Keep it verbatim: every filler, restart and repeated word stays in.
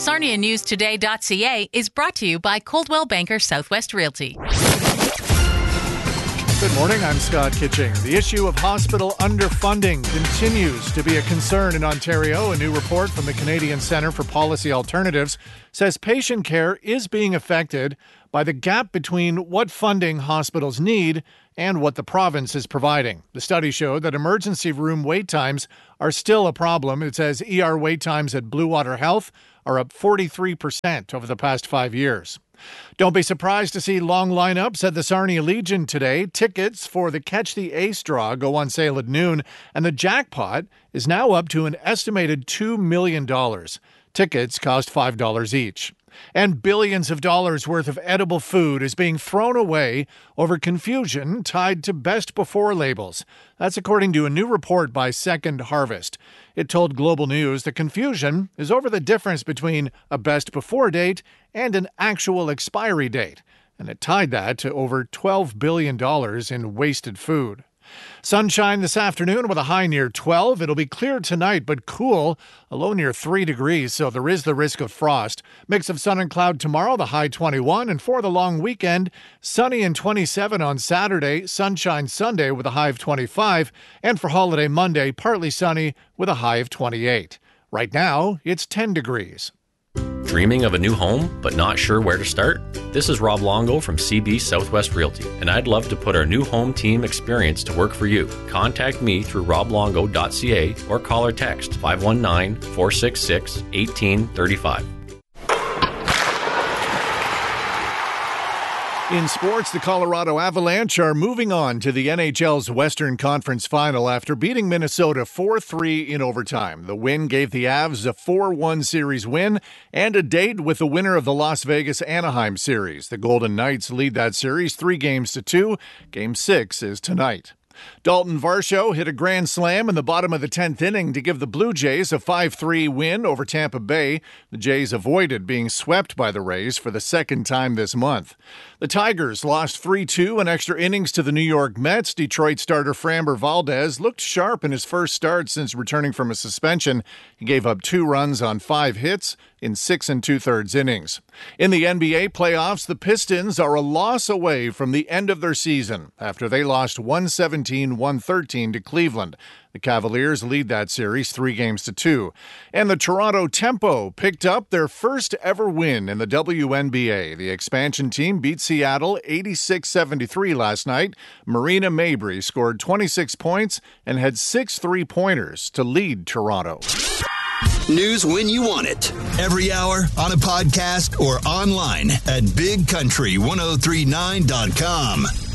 Sarnia News Today dot C A is brought to you by Coldwell Banker Southwest Realty. Good morning, I'm Scott Kitching. The issue of hospital underfunding continues to be a concern in Ontario. A new report from the Canadian Centre for Policy Alternatives says patient care is being affected by the gap between what funding hospitals need and what the province is providing. The study showed that emergency room wait times are still a problem. It says E R wait times at Blue Water Health are up forty-three percent over the past five years. Don't be surprised to see long lineups at the Sarnia Legion today. Tickets for the Catch the Ace draw go on sale at noon, and the jackpot is now up to an estimated two million dollars. Tickets cost five dollars each. And billions of dollars worth of edible food is being thrown away over confusion tied to best before labels. That's according to a new report by Second Harvest. It told Global News the confusion is over the difference between a best before date and an actual expiry date. And it tied that to over twelve billion dollars in wasted food. Sunshine this afternoon with a high near twelve. It'll be clear tonight, but cool, a low near three degrees, so there is the risk of frost. Mix of sun and cloud tomorrow, the high twenty-one. And for the long weekend, sunny and twenty-seven on Saturday, sunshine Sunday with a high of twenty-five. And for holiday Monday, partly sunny with a high of twenty-eight. Right now, it's ten degrees. Dreaming of a new home, but not sure where to start? This is Rob Longo from C B Southwest Realty, and I'd love to put our new home team experience to work for you. Contact me through rob longo dot c a or call or text five one nine, four six six, one eight three five. In sports, the Colorado Avalanche are moving on to the N H L's Western Conference Final after beating Minnesota four three in overtime. The win gave the Avs a four one series win and a date with the winner of the Las Vegas-Anaheim series. The Golden Knights lead that series three games to two. Game six is tonight. Dalton Varsho hit a grand slam in the bottom of the tenth inning to give the Blue Jays a five three win over Tampa Bay. The Jays avoided being swept by the Rays for the second time this month. The Tigers lost three two in extra innings to the New York Mets. Detroit starter Framber Valdez looked sharp in his first start since returning from a suspension. He gave up two runs on five hits in six and two-thirds innings. In the N B A playoffs, the Pistons are a loss away from the end of their season after they lost one seventeen, one thirteen to Cleveland. The Cavaliers lead that series three games to two. And the Toronto Tempo picked up their first ever win in the W N B A. The expansion team beat Seattle eighty-six seventy-three last night. Marina Mabrey scored twenty-six points and had six three-pointers to lead Toronto. News when you want it. Every hour, on a podcast, or online at big country ten thirty-nine dot com.